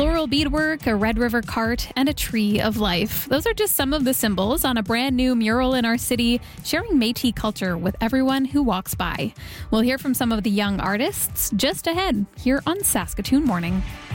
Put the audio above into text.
Floral beadwork, a Red River cart, and a tree of life. Those are just some of the symbols on a brand new mural in our city, sharing Métis culture with everyone who walks by. We'll hear from some of the young artists just ahead here on Saskatoon Morning.